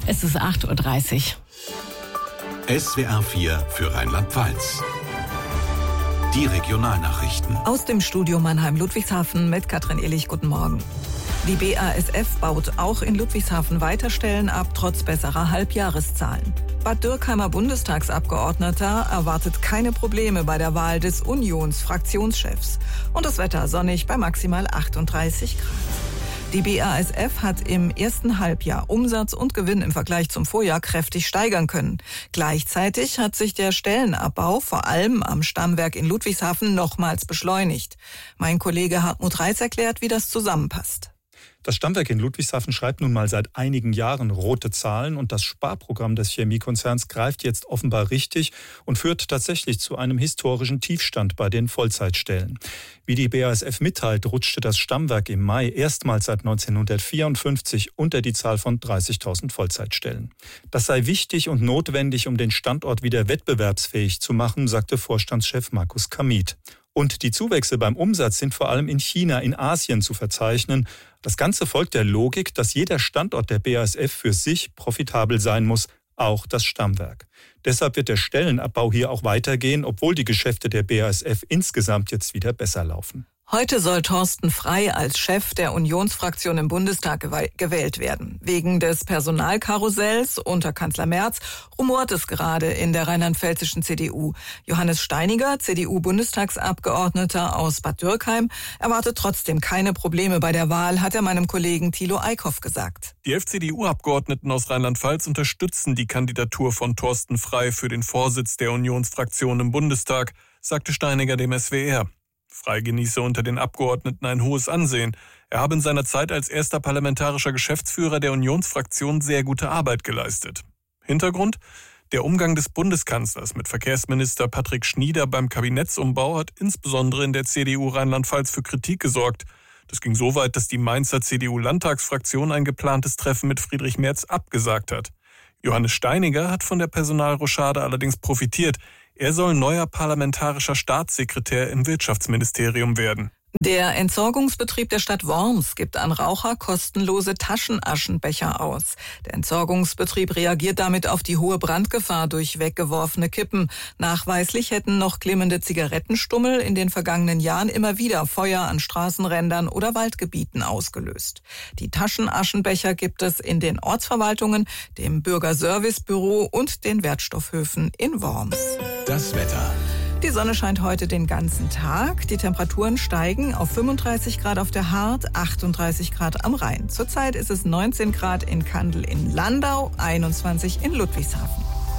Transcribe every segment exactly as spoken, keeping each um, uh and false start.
Es ist acht Uhr dreißig. S W R vier für Rheinland-Pfalz. Die Regionalnachrichten. Aus dem Studio Mannheim-Ludwigshafen mit Katrin Illich. Guten Morgen. Die B A S F baut auch in Ludwigshafen weiter Stellen ab, trotz besserer Halbjahreszahlen. Bad Dürkheimer Bundestagsabgeordneter erwartet keine Probleme bei der Wahl des Unions-Fraktionschefs. Und das Wetter sonnig bei maximal achtunddreißig Grad. Die B A S F hat im ersten Halbjahr Umsatz und Gewinn im Vergleich zum Vorjahr kräftig steigern können. Gleichzeitig hat sich der Stellenabbau vor allem am Stammwerk in Ludwigshafen nochmals beschleunigt. Mein Kollege Hartmut Reis erklärt, wie das zusammenpasst. Das Stammwerk in Ludwigshafen schreibt nun mal seit einigen Jahren rote Zahlen und das Sparprogramm des Chemiekonzerns greift jetzt offenbar richtig und führt tatsächlich zu einem historischen Tiefstand bei den Vollzeitstellen. Wie die B A S F mitteilt, rutschte das Stammwerk im Mai erstmals seit neunzehnhundertvierundfünfzig unter die Zahl von dreißigtausend Vollzeitstellen. Das sei wichtig und notwendig, um den Standort wieder wettbewerbsfähig zu machen, sagte Vorstandschef Markus Kamit. Und die Zuwächse beim Umsatz sind vor allem in China, in Asien zu verzeichnen. Das Ganze folgt der Logik, dass jeder Standort der B A S F für sich profitabel sein muss, auch das Stammwerk. Deshalb wird der Stellenabbau hier auch weitergehen, obwohl die Geschäfte der B A S F insgesamt jetzt wieder besser laufen. Heute soll Thorsten Frey als Chef der Unionsfraktion im Bundestag gewählt werden. Wegen des Personalkarussells unter Kanzler Merz rumort es gerade in der rheinland-pfälzischen C D U. Johannes Steiniger, C D U-Bundestagsabgeordneter aus Bad Dürkheim, erwartet trotzdem keine Probleme bei der Wahl, hat er meinem Kollegen Thilo Eickhoff gesagt. Die elf C D U-Abgeordneten aus Rheinland-Pfalz unterstützen die Kandidatur von Thorsten Frey für den Vorsitz der Unionsfraktion im Bundestag, sagte Steiniger dem S W R. Frey genieße unter den Abgeordneten ein hohes Ansehen. Er habe in seiner Zeit als erster parlamentarischer Geschäftsführer der Unionsfraktion sehr gute Arbeit geleistet. Hintergrund? Der Umgang des Bundeskanzlers mit Verkehrsminister Patrick Schnieder beim Kabinettsumbau hat insbesondere in der C D U Rheinland-Pfalz für Kritik gesorgt. Das ging so weit, dass die Mainzer C D U-Landtagsfraktion ein geplantes Treffen mit Friedrich Merz abgesagt hat. Johannes Steiniger hat von der Personalrochade allerdings profitiert. Er soll neuer parlamentarischer Staatssekretär im Wirtschaftsministerium werden. Der Entsorgungsbetrieb der Stadt Worms gibt an Raucher kostenlose Taschenaschenbecher aus. Der Entsorgungsbetrieb reagiert damit auf die hohe Brandgefahr durch weggeworfene Kippen. Nachweislich hätten noch glimmende Zigarettenstummel in den vergangenen Jahren immer wieder Feuer an Straßenrändern oder Waldgebieten ausgelöst. Die Taschenaschenbecher gibt es in den Ortsverwaltungen, dem Bürgerservicebüro und den Wertstoffhöfen in Worms. Das Wetter. Die Sonne scheint heute den ganzen Tag. Die Temperaturen steigen auf fünfunddreißig Grad auf der Hart, achtunddreißig Grad am Rhein. Zurzeit ist es neunzehn Grad in Kandel in Landau, einundzwanzig in Ludwigshafen.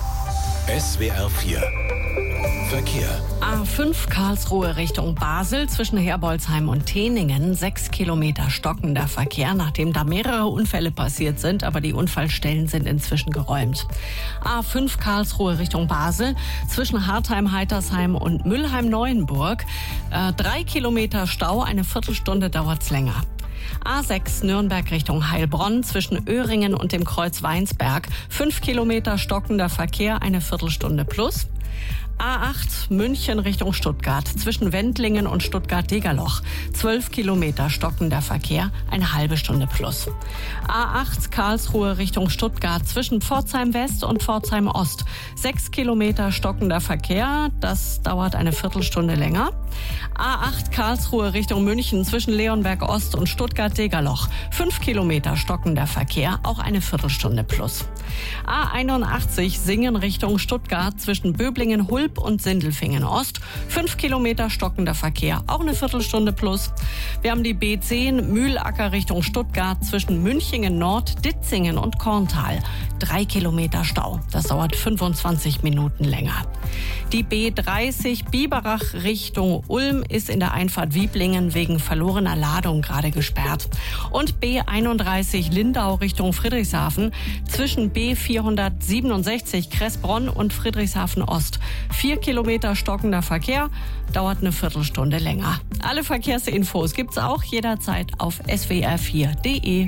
S W R vier Verkehr. A fünf Karlsruhe Richtung Basel zwischen Herbolzheim und Teningen. Sechs Kilometer stockender Verkehr, nachdem da mehrere Unfälle passiert sind, aber die Unfallstellen sind inzwischen geräumt. A fünf Karlsruhe Richtung Basel zwischen Hartheim-Heitersheim und Müllheim-Neuenburg. Äh, drei Kilometer Stau, eine Viertelstunde dauert's länger. A sechs Nürnberg Richtung Heilbronn zwischen Öhringen und dem Kreuz Weinsberg. Fünf Kilometer stockender Verkehr, eine Viertelstunde plus. A acht München Richtung Stuttgart zwischen Wendlingen und Stuttgart-Degerloch. Zwölf Kilometer stockender Verkehr, eine halbe Stunde plus. A acht Karlsruhe Richtung Stuttgart zwischen Pforzheim West und Pforzheim Ost. Sechs Kilometer stockender Verkehr, das dauert eine Viertelstunde länger. A acht Karlsruhe Richtung München zwischen Leonberg Ost und Stuttgart-Degerloch. Fünf Kilometer stockender Verkehr, auch eine Viertelstunde plus. A einundachtzig Singen Richtung Stuttgart zwischen Böblingen-Hulb und Sindelfingen Ost. Fünf Kilometer stockender Verkehr, auch eine Viertelstunde plus. Wir haben die B zehn Mühlacker Richtung Stuttgart zwischen Münchingen Nord, Ditzingen und Korntal. Drei Kilometer Stau, das dauert fünfundzwanzig Minuten länger. Die B dreißig Biberach Richtung Ulm ist in der Einfahrt Wieblingen wegen verlorener Ladung gerade gesperrt. Und B einunddreißig Lindau Richtung Friedrichshafen zwischen B vierhundertsiebenundsechzig Kressbronn und Friedrichshafen Ost. Vier Kilometer stockender Verkehr, dauert eine Viertelstunde länger. Alle Verkehrsinfos gibt's auch jederzeit auf s w r vier punkt d e.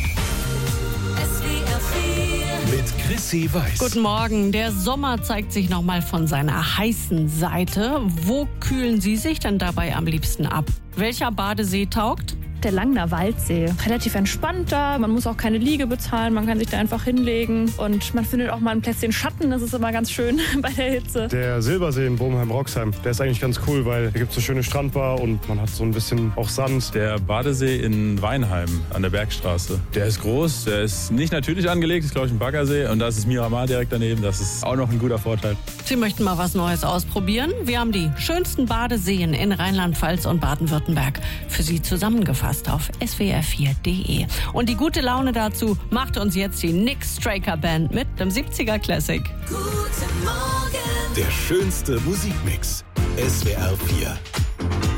Mit Chrissy Weiß. Guten Morgen. Der Sommer zeigt sich noch mal von seiner heißen Seite. Wo kühlen Sie sich denn dabei am liebsten ab? Welcher Badesee taugt? Der Langner Waldsee. Relativ entspannt da, man muss auch keine Liege bezahlen, man kann sich da einfach hinlegen und man findet auch mal ein Plätzchen Schatten, das ist immer ganz schön bei der Hitze. Der Silbersee in Bobenheim-Roxheim, der ist eigentlich ganz cool, weil da gibt es eine schöne Strandbar und man hat so ein bisschen auch Sand. Der Badesee in Weinheim an der Bergstraße, der ist groß, der ist nicht natürlich angelegt, ist glaube ich ein Baggersee und da ist das Miramar direkt daneben, das ist auch noch ein guter Vorteil. Sie möchten mal was Neues ausprobieren? Wir haben die schönsten Badeseen in Rheinland-Pfalz und Baden-Württemberg für Sie zusammengefasst auf S W R vier punkt de. Und die gute Laune dazu macht uns jetzt die Nick Straker Band mit dem siebziger Classic. Guten Morgen. Der schönste Musikmix. S W R vier.